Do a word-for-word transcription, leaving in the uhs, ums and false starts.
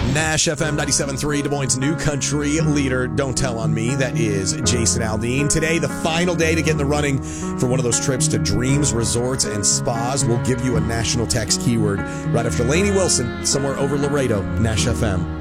Nash F M ninety-seven point three, Des Moines' new country leader. Don't tell on me. That is Jason Aldean. Today, the final day to get in the running for one of those trips to Dreams Resorts and Spas. We'll give you a national text keyword right after Lainey Wilson, somewhere over Laredo. Nash F M.